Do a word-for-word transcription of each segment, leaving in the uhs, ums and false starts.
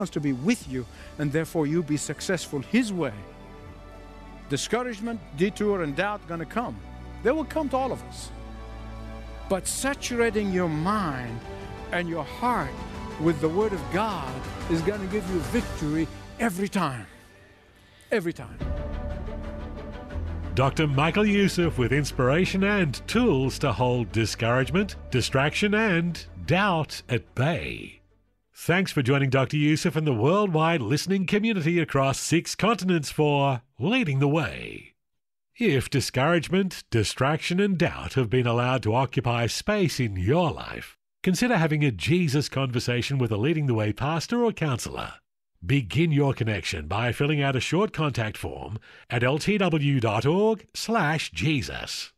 wants to be with you, and therefore you be successful His way. Discouragement, detour, and doubt going to come. They will come to all of us. But saturating your mind and your heart with the Word of God is going to give you victory every time. Every time. Doctor Michael Youssef with inspiration and tools to hold discouragement, distraction, and doubt at bay. Thanks for joining Doctor Youssef and the worldwide listening community across six continents for Leading the Way. If discouragement, distraction, and doubt have been allowed to occupy space in your life, consider having a Jesus conversation with a Leading the Way pastor or counselor. Begin your connection by filling out a short contact form at ltw.org slash Jesus.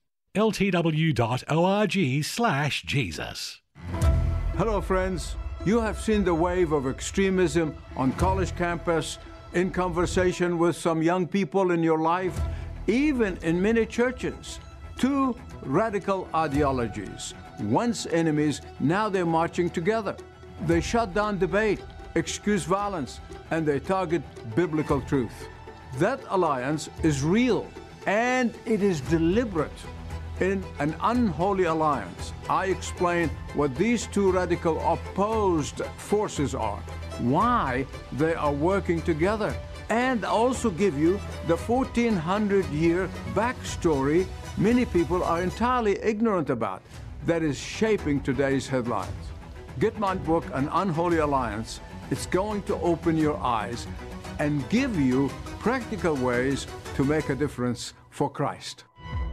ltw.org slash Jesus. Hello, friends. You have seen the wave of extremism on college campus, in conversation with some young people in your life, even in many churches. Two radical ideologies. Once enemies, now they're marching together. They shut down debate, excuse violence, and they target biblical truth. That alliance is real, and it is deliberate. In an unholy alliance, I explain what these two radical opposed forces are, why they are working together, and also give you the fourteen hundred year backstory many people are entirely ignorant about that is shaping today's headlines. Get my book, An Unholy Alliance. It's going to open your eyes and give you practical ways to make a difference for Christ.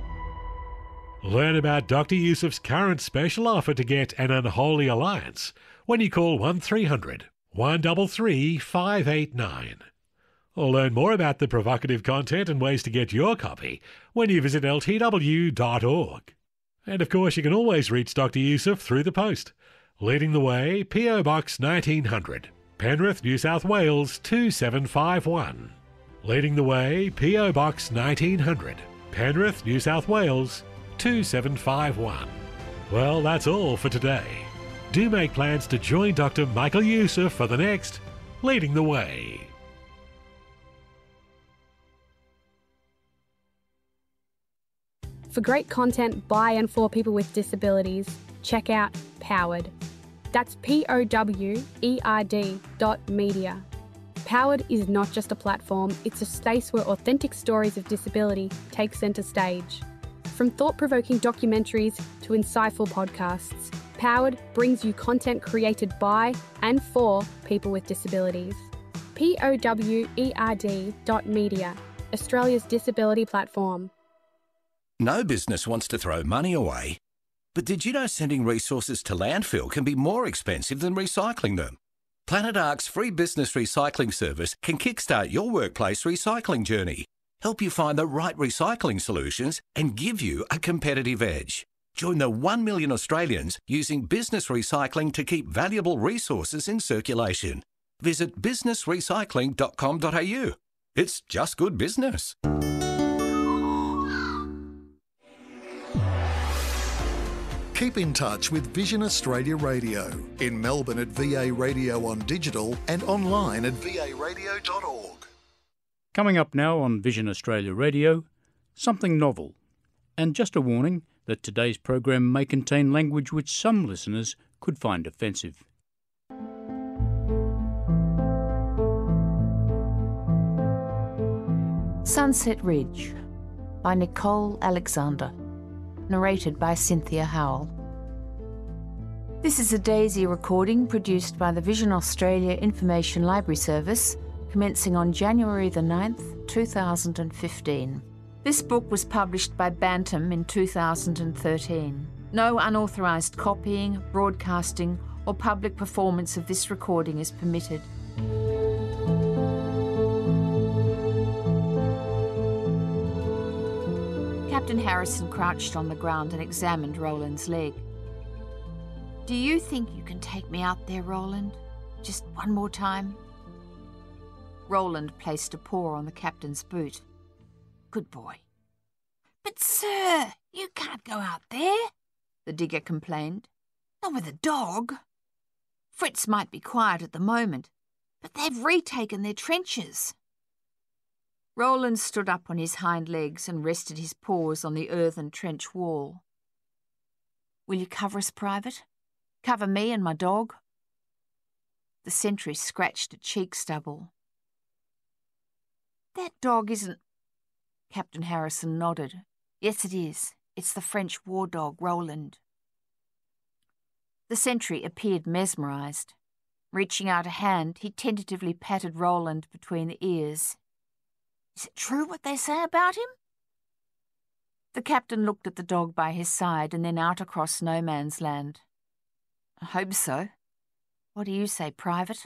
Learn about Doctor Youssef's current special offer to get an Unholy Alliance when you call one three hundred, one three three, five eight nine. Or learn more about the provocative content and ways to get your copy when you visit L T W dot org. And of course, you can always reach Doctor Youssef through the post. Leading the Way, P O Box nineteen hundred, Penrith, New South Wales two seven five one. Leading the Way, P O Box nineteen hundred, Penrith, New South Wales two seven five one. Well, that's all for today. Do make plans to join Doctor Michael Youssef for the next Leading the Way. For great content by and for people with disabilities, check out Powered. That's P O W E R D dot media. Powered is not just a platform, it's a space where authentic stories of disability take centre stage. From thought-provoking documentaries to insightful podcasts, Powered brings you content created by and for people with disabilities. P O W E R D dot media, Australia's disability platform. No business wants to throw money away. But did you know sending resources to landfill can be more expensive than recycling them? Planet Ark's free business recycling service can kickstart your workplace recycling journey, help you find the right recycling solutions, and give you a competitive edge. Join the one million Australians using business recycling to keep valuable resources in circulation. Visit business recycling dot com dot a u. It's just good business. Keep in touch with Vision Australia Radio. In Melbourne at V A Radio on digital and online at v a radio dot org. Coming up now on Vision Australia Radio, something novel. And just a warning that today's program may contain language which some listeners could find offensive. Sunset Ridge by Nicole Alexander. Narrated by Cynthia Howell. This is a Daisy recording produced by the Vision Australia Information Library Service, commencing on January the ninth, two thousand fifteen. This book was published by Bantam in two thousand thirteen. No unauthorised copying, broadcasting, or public performance of this recording is permitted. Captain Harrison crouched on the ground and examined Roland's leg. "Do you think you can take me out there, Roland? Just one more time?" Roland placed a paw on the captain's boot. "Good boy." "But, sir, you can't go out there," the digger complained. "Not with a dog." "Fritz might be quiet at the moment, But they've retaken their trenches. Roland stood up on his hind legs and rested his paws on the earthen trench wall. Will you cover us, Private? Cover me and my dog? The sentry scratched a cheek stubble. That dog isn't... Captain Harrison nodded. Yes, it is. It's the French war dog, Roland. The sentry appeared mesmerised. Reaching out a hand, he tentatively patted Roland between the ears. Is it true what they say about him? The captain looked at the dog by his side and then out across no man's land. I hope so. What do you say, Private?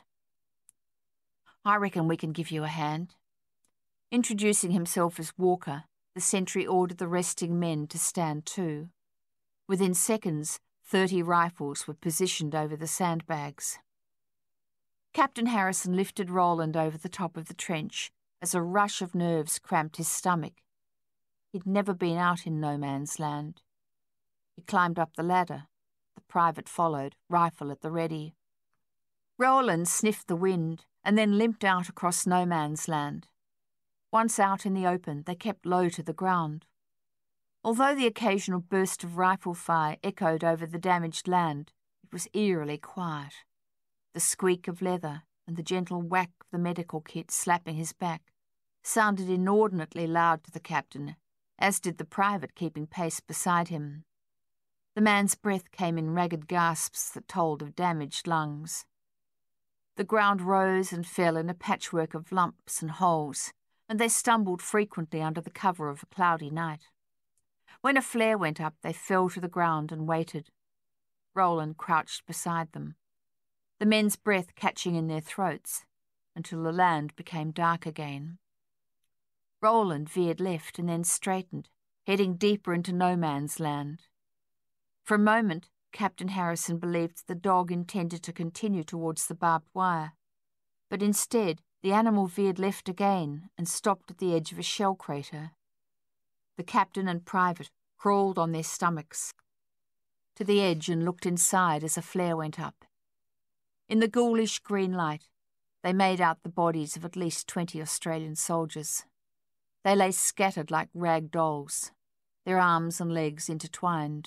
I reckon we can give you a hand. Introducing himself as Walker, the sentry ordered the resting men to stand too. Within seconds, thirty rifles were positioned over the sandbags. Captain Harrison lifted Roland over the top of the trench as a rush of nerves cramped his stomach. He'd never been out in no man's land. He climbed up the ladder. The private followed, rifle at the ready. Roland sniffed the wind and then limped out across no man's land. Once out in the open, they kept low to the ground. Although the occasional burst of rifle fire echoed over the damaged land, it was eerily quiet. The squeak of leather and the gentle whack of the medical kit slapping his back sounded inordinately loud to the captain, as did the private keeping pace beside him. The man's breath came in ragged gasps that told of damaged lungs. The ground rose and fell in a patchwork of lumps and holes, and they stumbled frequently under the cover of a cloudy night. When a flare went up, they fell to the ground and waited. Roland crouched beside them, the men's breath catching in their throats, until the land became dark again. Roland veered left and then straightened, heading deeper into no man's land. For a moment, Captain Harrison believed the dog intended to continue towards the barbed wire, but instead the animal veered left again and stopped at the edge of a shell crater. The captain and private crawled on their stomachs to the edge and looked inside as a flare went up. In the ghoulish green light, they made out the bodies of at least twenty Australian soldiers. They lay scattered like rag dolls, their arms and legs intertwined.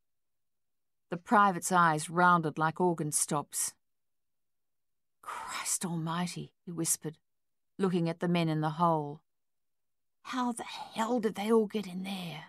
The private's eyes rounded like organ stops. Christ almighty, he whispered, looking at the men in the hole. How the hell did they all get in there?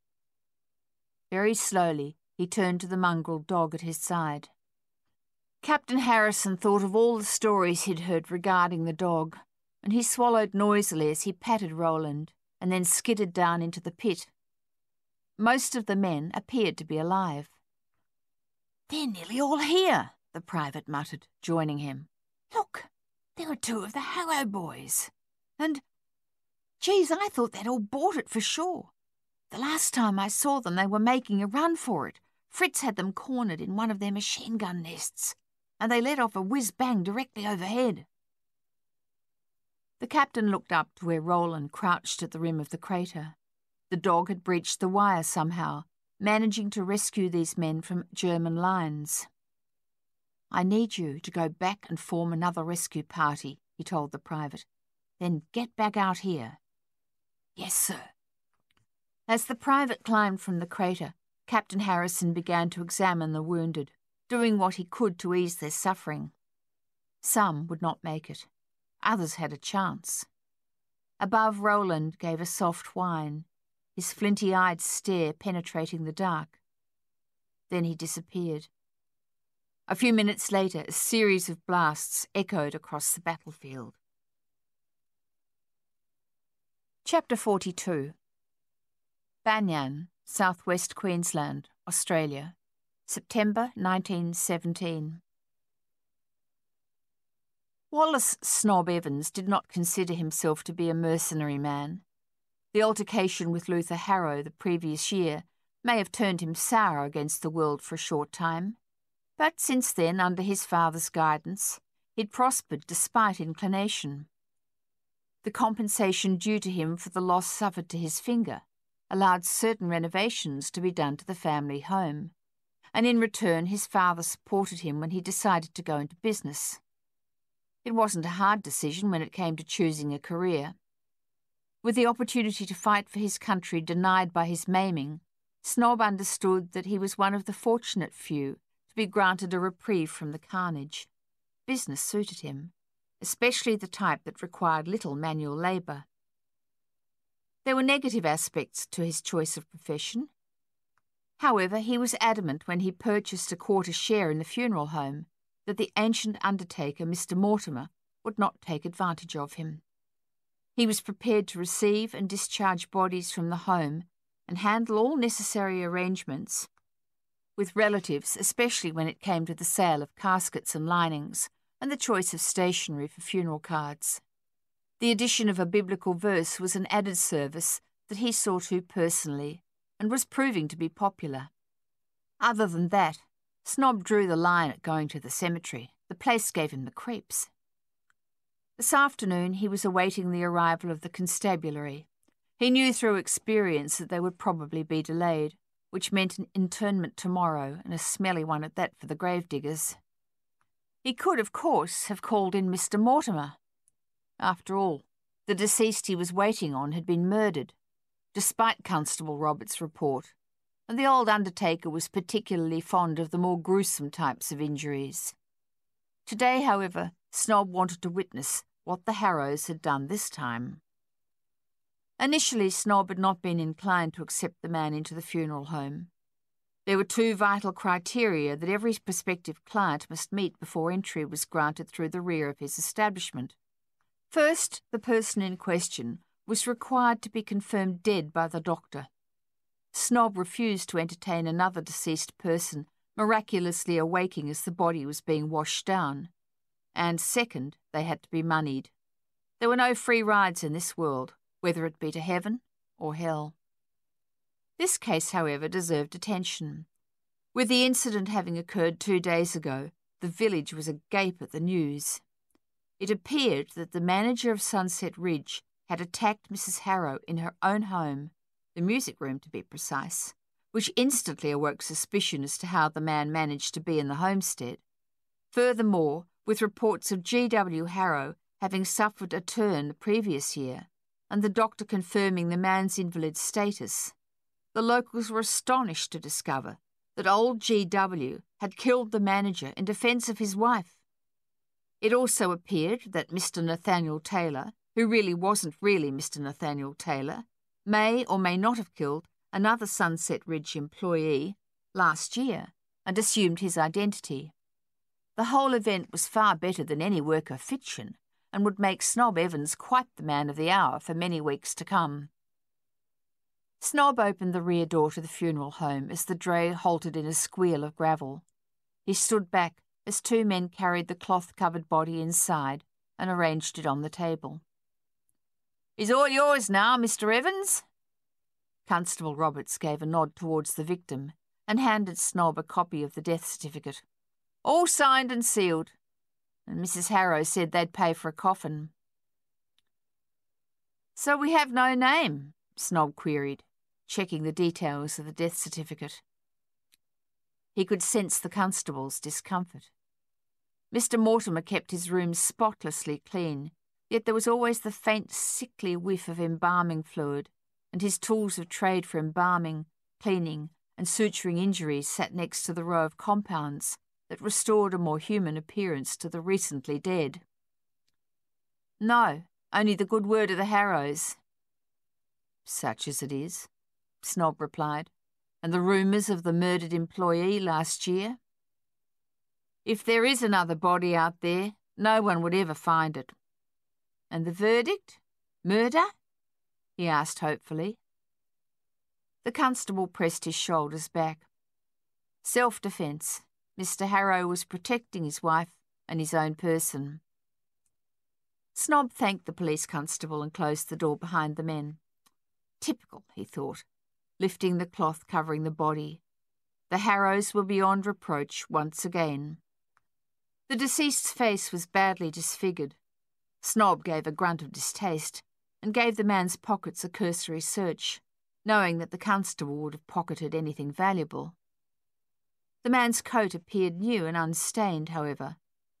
Very slowly, he turned to the mongrel dog at his side. Captain Harrison thought of all the stories he'd heard regarding the dog, and he swallowed noisily as he patted Roland and then skidded down into the pit. Most of the men appeared to be alive. They're nearly all here, the private muttered, joining him. Look, there are two of the Harrow boys. And, geez, I thought they'd all bought it for sure. The last time I saw them, they were making a run for it. Fritz had them cornered in one of their machine gun nests, and they let off a whiz-bang directly overhead. The captain looked up to where Roland crouched at the rim of the crater. The dog had breached the wire somehow, managing to rescue these men from German lines. I need you to go back and form another rescue party, he told the private. Then get back out here. Yes, sir. As the private climbed from the crater, Captain Harrison began to examine the wounded, doing what he could to ease their suffering. Some would not make it. Others had a chance. Above, Roland gave a soft whine, his flinty-eyed stare penetrating the dark. Then he disappeared. A few minutes later, a series of blasts echoed across the battlefield. Chapter forty-two. Banyan, southwest Queensland, Australia, September nineteen seventeen. Wallace Snob Evans did not consider himself to be a mercenary man. The altercation with Luther Harrow the previous year may have turned him sour against the world for a short time, but since then, under his father's guidance, he'd prospered despite inclination. The compensation due to him for the loss suffered to his finger allowed certain renovations to be done to the family home, and in return his father supported him when he decided to go into business. It wasn't a hard decision when it came to choosing a career. With the opportunity to fight for his country denied by his maiming, Snob understood that he was one of the fortunate few to be granted a reprieve from the carnage. Business suited him, especially the type that required little manual labour. There were negative aspects to his choice of profession. However, he was adamant when he purchased a quarter share in the funeral home that the ancient undertaker, Mister Mortimer, would not take advantage of him. He was prepared to receive and discharge bodies from the home and handle all necessary arrangements with relatives, especially when it came to the sale of caskets and linings and the choice of stationery for funeral cards. The addition of a biblical verse was an added service that he saw to personally and was proving to be popular. Other than that, Snob drew the line at going to the cemetery. The place gave him the creeps. This afternoon he was awaiting the arrival of the constabulary. He knew through experience that they would probably be delayed, which meant an interment tomorrow, and a smelly one at that for the gravediggers. He could, of course, have called in Mister Mortimer. After all, the deceased he was waiting on had been murdered, despite Constable Roberts' report, and the old undertaker was particularly fond of the more gruesome types of injuries. Today, however, Snob wanted to witness what the Harrows had done this time. Initially, Snob had not been inclined to accept the man into the funeral home. There were two vital criteria that every prospective client must meet before entry was granted through the rear of his establishment. First, the person in question was required to be confirmed dead by the doctor. Snob refused to entertain another deceased person miraculously awaking as the body was being washed down. And second, they had to be moneyed. There were no free rides in this world, whether it be to heaven or hell. This case, however, deserved attention. With the incident having occurred two days ago, the village was agape at the news. It appeared that the manager of Sunset Ridge had attacked Missus Harrow in her own home, the music room to be precise, which instantly awoke suspicion as to how the man managed to be in the homestead. Furthermore, with reports of G W Harrow having suffered a turn the previous year, and the doctor confirming the man's invalid status, the locals were astonished to discover that old G W had killed the manager in defence of his wife. It also appeared that Mister Nathaniel Taylor, who really wasn't really Mister Nathaniel Taylor, may or may not have killed another Sunset Ridge employee last year and assumed his identity. The whole event was far better than any work of fiction and would make Snob Evans quite the man of the hour for many weeks to come. Snob opened the rear door to the funeral home as the dray halted in a squeal of gravel. He stood back as two men carried the cloth-covered body inside and arranged it on the table. "Is all yours now, Mister Evans?" Constable Roberts gave a nod towards the victim and handed Snob a copy of the death certificate. "All signed and sealed, and Missus Harrow said they'd pay for a coffin." "So we have no name?" Snob queried, checking the details of the death certificate. He could sense the constable's discomfort. Mister Mortimer kept his room spotlessly clean, yet there was always the faint, sickly whiff of embalming fluid, and his tools of trade for embalming, cleaning, and suturing injuries sat next to the row of compounds that restored a more human appearance to the recently dead. "No, only the good word of the Harrows." "Such as it is," Snob replied. "And the rumours of the murdered employee last year?" "If there is another body out there, no one would ever find it." "And the verdict? Murder?" he asked hopefully. The constable pressed his shoulders back. "Self-defence. Mister Harrow was protecting his wife and his own person." Snob thanked the police constable and closed the door behind the men. Typical, he thought, lifting the cloth covering the body. The Harrows were beyond reproach once again. The deceased's face was badly disfigured. Snob gave a grunt of distaste and gave the man's pockets a cursory search, knowing that the constable would have pocketed anything valuable. The man's coat appeared new and unstained, however,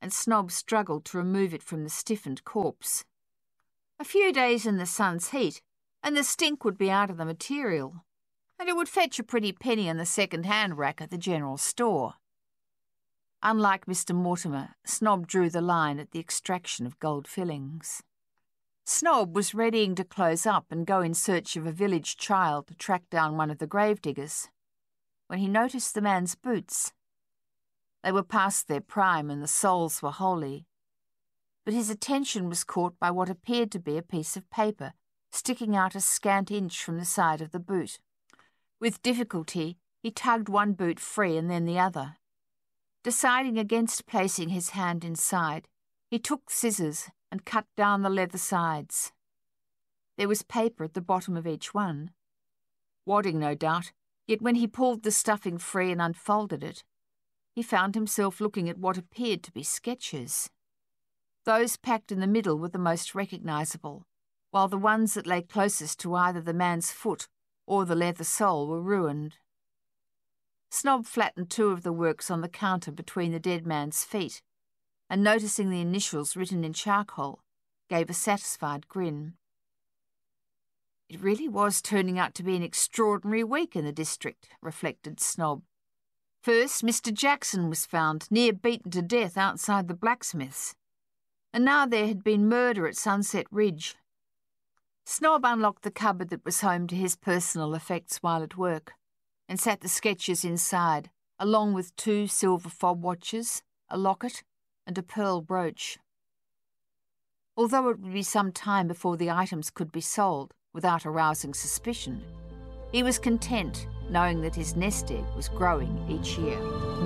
and Snob struggled to remove it from the stiffened corpse. A few days in the sun's heat, and the stink would be out of the material, and it would fetch a pretty penny on the second-hand rack at the general store. Unlike Mister Mortimer, Snob drew the line at the extraction of gold fillings. Snob was readying to close up and go in search of a village child to track down one of the gravediggers, when he noticed the man's boots. They were past their prime and the soles were holy, but his attention was caught by what appeared to be a piece of paper sticking out a scant inch from the side of the boot. With difficulty, he tugged one boot free and then the other. Deciding against placing his hand inside, he took scissors and cut down the leather sides. There was paper at the bottom of each one. Wadding, no doubt, yet when he pulled the stuffing free and unfolded it, he found himself looking at what appeared to be sketches. Those packed in the middle were the most recognisable, while the ones that lay closest to either the man's foot or the leather sole were ruined. Snob flattened two of the works on the counter between the dead man's feet, and noticing the initials written in charcoal, gave a satisfied grin. It really was turning out to be an extraordinary week in the district, reflected Snob. First, Mister Jackson was found, near beaten to death outside the blacksmith's, and now there had been murder at Sunset Ridge. Snob unlocked the cupboard that was home to his personal effects while at work, and sat the sketches inside, along with two silver fob watches, a locket, and a pearl brooch. Although it would be some time before the items could be sold without arousing suspicion, he was content knowing that his nest egg was growing each year.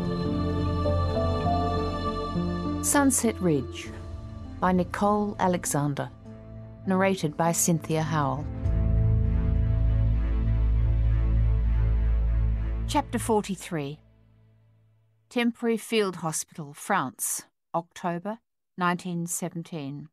Sunset Ridge by Nicole Alexander, narrated by Cynthia Howell. Chapter forty-three. Temporary Field Hospital, France, October nineteen seventeen.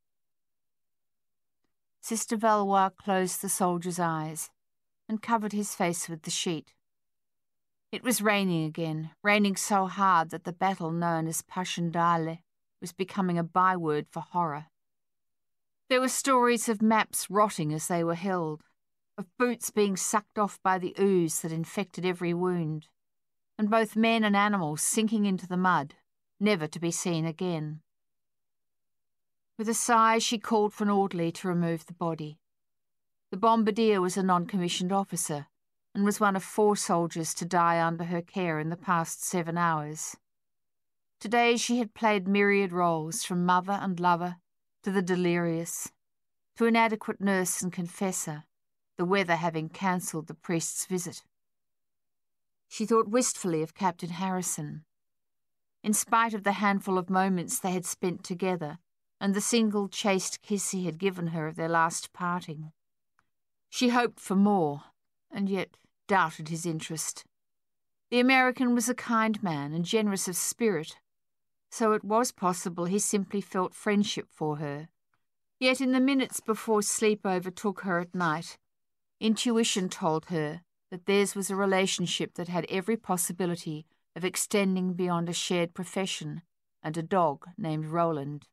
Sister Valois closed the soldier's eyes and covered his face with the sheet. It was raining again, raining so hard that the battle known as Passchendaele was becoming a byword for horror. There were stories of maps rotting as they were held, of boots being sucked off by the ooze that infected every wound, and both men and animals sinking into the mud, never to be seen again. With a sigh, she called for an orderly to remove the body. The bombardier was a non-commissioned officer, and was one of four soldiers to die under her care in the past seven hours. Today she had played myriad roles, from mother and lover to the delirious, to inadequate nurse and confessor, the weather having cancelled the priest's visit. She thought wistfully of Captain Harrison. In spite of the handful of moments they had spent together, and the single chaste kiss he had given her at their last parting, she hoped for more, and yet doubted his interest. The American was a kind man and generous of spirit, so it was possible he simply felt friendship for her. Yet in the minutes before sleep overtook her at night, intuition told her that theirs was a relationship that had every possibility of extending beyond a shared profession and a dog named Roland.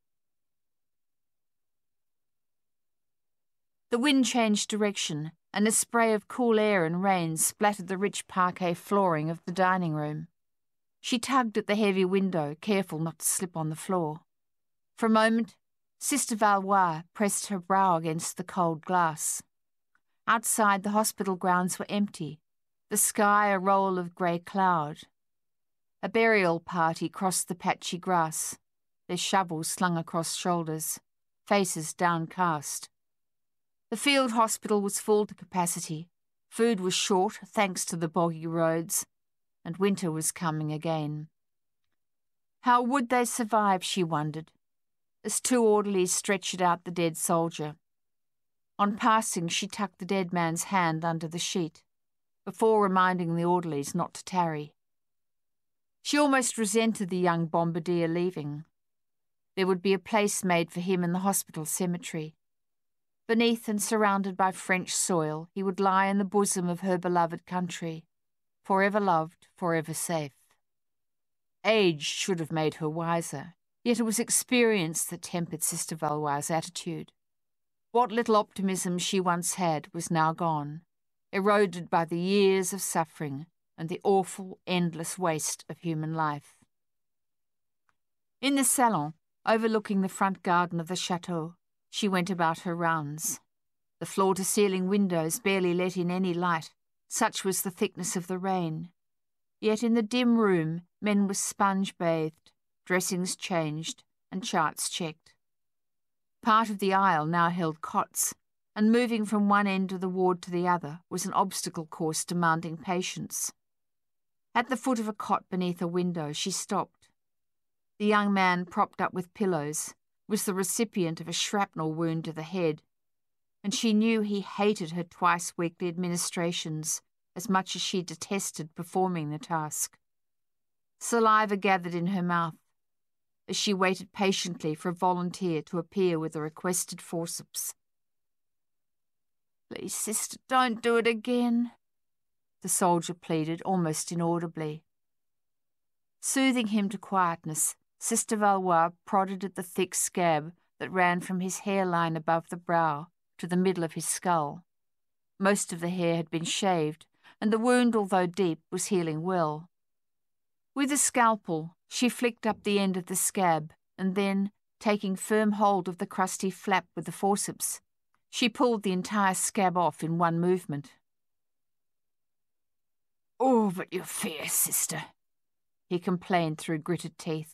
The wind changed direction, and a spray of cool air and rain splattered the rich parquet flooring of the dining room. She tugged at the heavy window, careful not to slip on the floor. For a moment, Sister Valois pressed her brow against the cold glass. Outside, the hospital grounds were empty, the sky a roll of grey cloud. A burial party crossed the patchy grass, their shovels slung across shoulders, faces downcast. The field hospital was full to capacity. Food was short, thanks to the boggy roads, and winter was coming again. How would they survive, she wondered, as two orderlies stretched out the dead soldier. On passing, she tucked the dead man's hand under the sheet, before reminding the orderlies not to tarry. She almost resented the young bombardier leaving. There would be a place made for him in the hospital cemetery. Beneath and surrounded by French soil, he would lie in the bosom of her beloved country, forever loved, forever safe. Age should have made her wiser, yet it was experience that tempered Sister Valois' attitude. What little optimism she once had was now gone, eroded by the years of suffering and the awful, endless waste of human life. In the salon, overlooking the front garden of the chateau, she went about her rounds. The floor-to-ceiling windows barely let in any light, such was the thickness of the rain. Yet in the dim room, men were sponge-bathed, dressings changed, and charts checked. Part of the aisle now held cots, and moving from one end of the ward to the other was an obstacle course demanding patience. At the foot of a cot beneath a window, she stopped. The young man, propped up with pillows, was the recipient of a shrapnel wound to the head, and she knew he hated her twice-weekly administrations as much as she detested performing the task. Saliva gathered in her mouth as she waited patiently for a volunteer to appear with the requested forceps. "Please, sister, don't do it again," the soldier pleaded, almost inaudibly. Soothing him to quietness, Sister Valois prodded at the thick scab that ran from his hairline above the brow to the middle of his skull. Most of the hair had been shaved, and the wound, although deep, was healing well. With a scalpel, she flicked up the end of the scab, and then, taking firm hold of the crusty flap with the forceps, she pulled the entire scab off in one movement. "Oh, but you're fierce, sister," he complained through gritted teeth.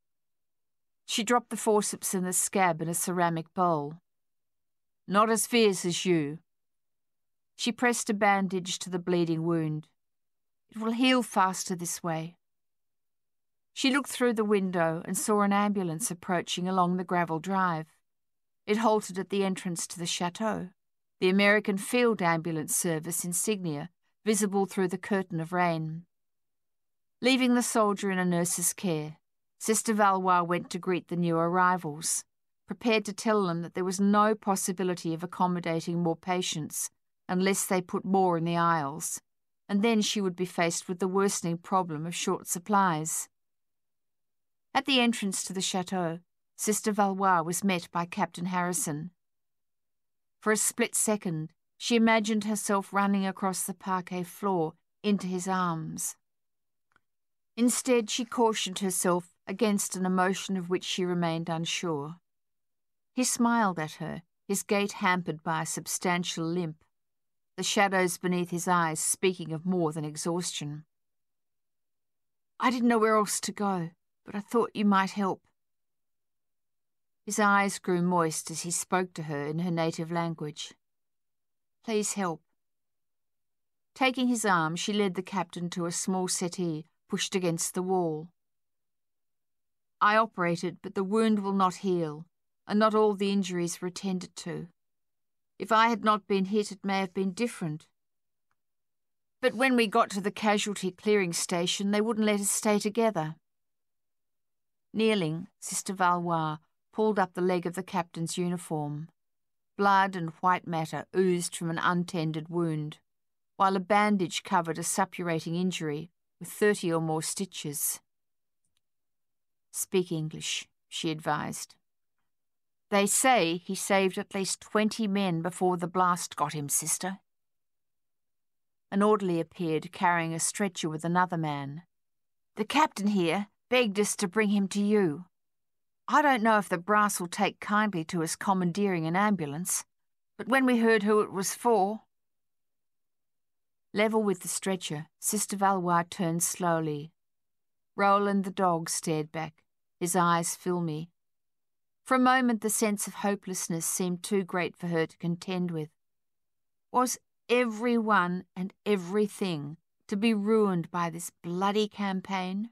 She dropped the forceps and the scab in a ceramic bowl. "Not as fierce as you." She pressed a bandage to the bleeding wound. "It will heal faster this way." She looked through the window and saw an ambulance approaching along the gravel drive. It halted at the entrance to the chateau, the American Field Ambulance Service insignia visible through the curtain of rain. Leaving the soldier in a nurse's care, Sister Valois went to greet the new arrivals, prepared to tell them that there was no possibility of accommodating more patients unless they put more in the aisles, and then she would be faced with the worsening problem of short supplies. At the entrance to the chateau, Sister Valois was met by Captain Harrison. For a split second, she imagined herself running across the parquet floor into his arms. Instead, she cautioned herself against an emotion of which she remained unsure. He smiled at her, his gait hampered by a substantial limp, the shadows beneath his eyes speaking of more than exhaustion. "I didn't know where else to go, but I thought you might help." His eyes grew moist as he spoke to her in her native language. "Please help." Taking his arm, she led the captain to a small settee pushed against the wall. "I operated, but the wound will not heal, and not all the injuries were attended to. If I had not been hit, it may have been different. But when we got to the casualty clearing station, they wouldn't let us stay together." Kneeling, Sister Valois pulled up the leg of the captain's uniform. Blood and white matter oozed from an untended wound, while a bandage covered a suppurating injury with thirty or more stitches. "Speak English," she advised. "They say he saved at least twenty men before the blast got him, sister." An orderly appeared, carrying a stretcher with another man. "The captain here begged us to bring him to you. I don't know if the brass will take kindly to us commandeering an ambulance, but when we heard who it was for—" Level with the stretcher, Sister Valois turned slowly. Roland the dog stared back, his eyes filmy. For a moment the sense of hopelessness seemed too great for her to contend with. Was everyone and everything to be ruined by this bloody campaign?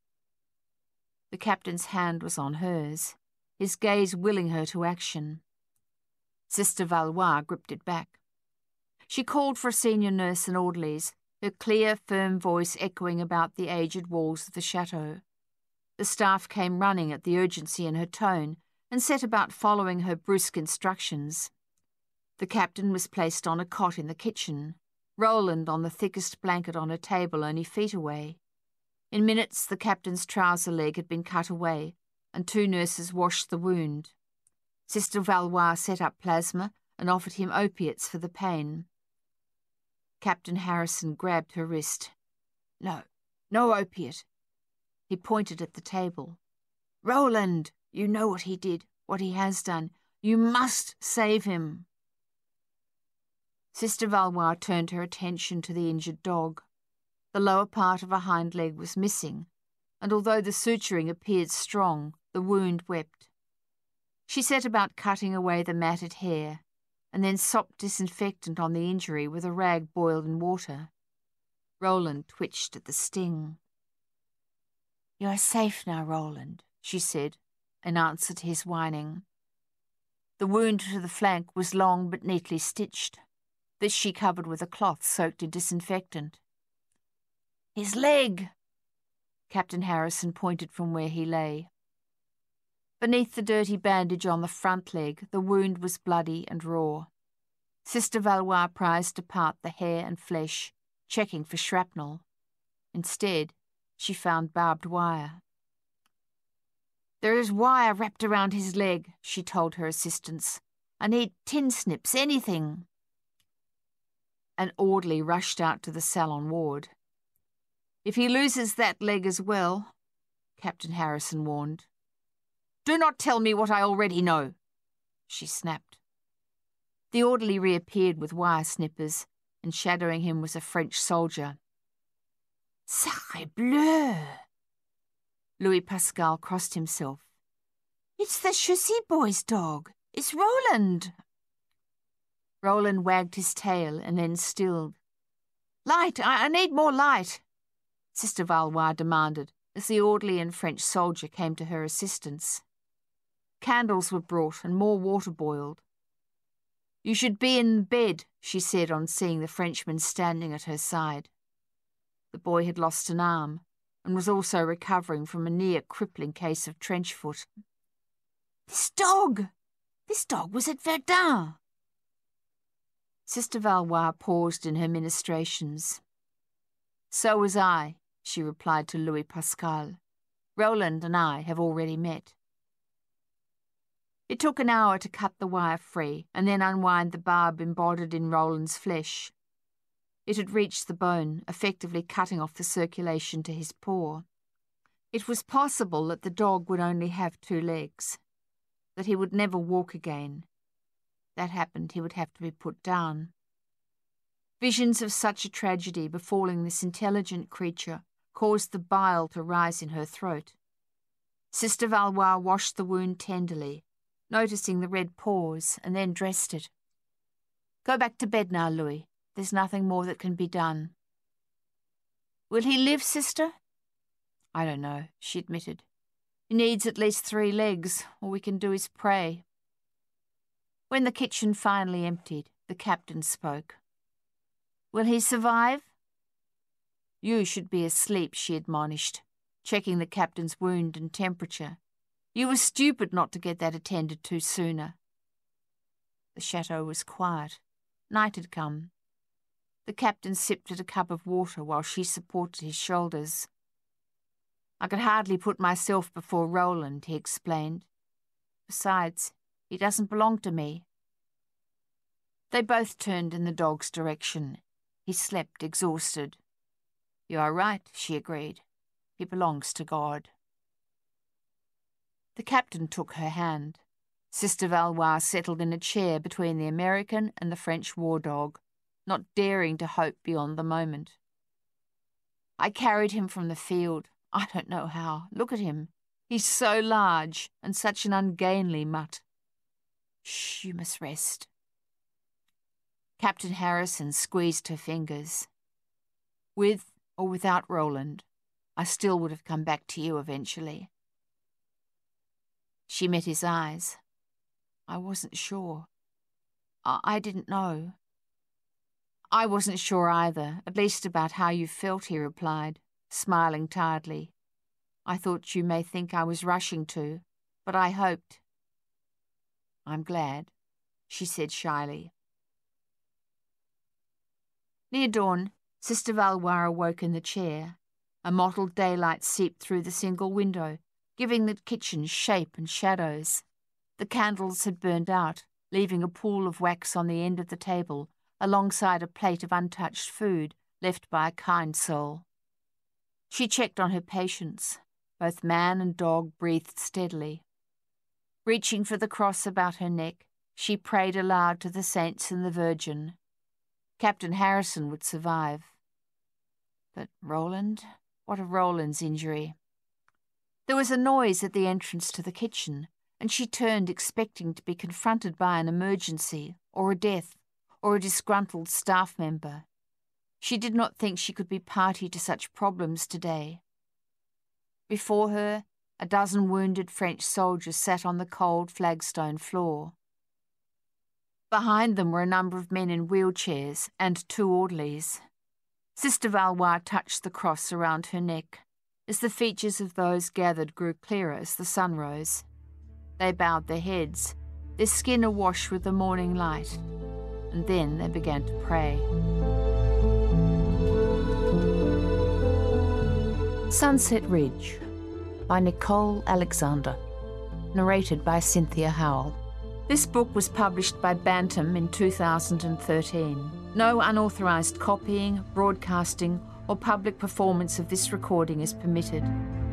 The captain's hand was on hers, his gaze willing her to action. Sister Valois gripped it back. She called for a senior nurse and orderlies, her clear, firm voice echoing about the aged walls of the chateau. The staff came running at the urgency in her tone and set about following her brusque instructions. The captain was placed on a cot in the kitchen, Roland on the thickest blanket on a table only feet away. In minutes, the captain's trouser leg had been cut away, and two nurses washed the wound. Sister Valois set up plasma and offered him opiates for the pain. Captain Harrison grabbed her wrist. No, no opiate. He pointed at the table. Roland, you know what he did, what he has done. You must save him. Sister Valois turned her attention to the injured dog. The lower part of a hind leg was missing, and although the suturing appeared strong, the wound wept. She set about cutting away the matted hair, and then sopped disinfectant on the injury with a rag boiled in water. Roland twitched at the sting. You are safe now, Roland, she said, in answer to his whining. The wound to the flank was long but neatly stitched. This she covered with a cloth soaked in disinfectant. His leg! Captain Harrison pointed from where he lay. Beneath the dirty bandage on the front leg, the wound was bloody and raw. Sister Valois prized apart the hair and flesh, checking for shrapnel. Instead, she found barbed wire. There is wire wrapped around his leg, she told her assistants. I need tin snips, anything. An orderly rushed out to the salon ward. If he loses that leg as well, Captain Harrison warned. Do not tell me what I already know, she snapped. The orderly reappeared with wire snippers, and shadowing him was a French soldier. Sacré bleu! Louis Pascal crossed himself. It's the Chaussee boy's dog. It's Roland. Roland wagged his tail and then stilled. Light! I, I need more light, Sister Valois demanded, as the orderly and French soldier came to her assistance. Candles were brought and more water boiled. You should be in bed, she said on seeing the Frenchman standing at her side. The boy had lost an arm and was also recovering from a near-crippling case of trench foot. This dog! This dog was at Verdun! Sister Valois paused in her ministrations. So was I, she replied to Louis Pascal. Roland and I have already met. It took an hour to cut the wire free and then unwind the barb embodied in Roland's flesh. It had reached the bone, effectively cutting off the circulation to his paw. It was possible that the dog would only have two legs, that he would never walk again. That happened, he would have to be put down. Visions of such a tragedy befalling this intelligent creature caused the bile to rise in her throat. Sister Valois washed the wound tenderly, noticing the red paws, and then dressed it. Go back to bed now, Louis. There's nothing more that can be done. Will he live, sister? I don't know, she admitted. He needs at least three legs. All we can do is pray. When the kitchen finally emptied, the captain spoke. Will he survive? You should be asleep, she admonished, checking the captain's wound and temperature. You were stupid not to get that attended to sooner. The chateau was quiet. Night had come. The captain sipped at a cup of water while she supported his shoulders. I could hardly put myself before Roland, he explained. Besides, he doesn't belong to me. They both turned in the dog's direction. He slept, exhausted. You are right, she agreed. He belongs to God. The captain took her hand. Sister Valois settled in a chair between the American and the French war dog, not daring to hope beyond the moment. I carried him from the field. I don't know how. Look at him. He's so large and such an ungainly mutt. Shh, you must rest. Captain Harrison squeezed her fingers. With or without Roland, I still would have come back to you eventually. She met his eyes. I wasn't sure. I, I didn't know. I wasn't sure either, at least about how you felt, he replied, smiling tiredly. I thought you may think I was rushing to, but I hoped. I'm glad, she said shyly. Near dawn, Sister Valois awoke in the chair. A mottled daylight seeped through the single window, giving the kitchen shape and shadows. The candles had burned out, leaving a pool of wax on the end of the table, alongside a plate of untouched food left by a kind soul. She checked on her patients. Both man and dog breathed steadily. Reaching for the cross about her neck, she prayed aloud to the saints and the Virgin. Captain Harrison would survive. But Roland? What of Roland's injury? There was a noise at the entrance to the kitchen, and she turned expecting to be confronted by an emergency, or a death, or a disgruntled staff member. She did not think she could be party to such problems today. Before her, a dozen wounded French soldiers sat on the cold flagstone floor. Behind them were a number of men in wheelchairs and two orderlies. Sister Valois touched the cross around her neck as the features of those gathered grew clearer as the sun rose. They bowed their heads, their skin awash with the morning light, and then they began to pray. Sunset Ridge by Nicole Alexander, narrated by Cynthia Howell. This book was published by Bantam in two thousand thirteen. No unauthorised copying, broadcasting, or public performance of this recording is permitted.